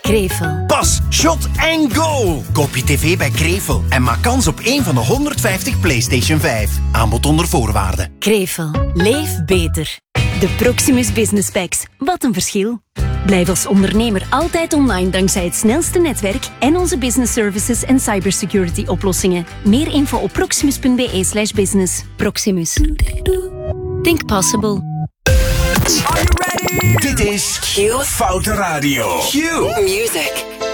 Krevel. Pas, shot en goal! Koop je tv bij Krevel en maak kans op één van de 150 PlayStation 5. Aanbod onder voorwaarden. Krevel. Leef beter. De Proximus Business Packs. Wat een verschil. Blijf als ondernemer altijd online dankzij het snelste netwerk en onze business services en cybersecurity oplossingen. Meer info op proximus.be/business. Proximus. Think possible. Are you ready? Dit is Q Foute Radio. Music.